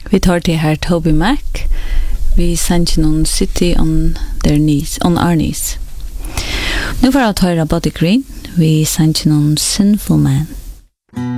Vi tar til her Toby Mac. Vi sender noen City on their knees, on our knees. Nu får jeg ta Body Green. Vi sender noen Sinful Man.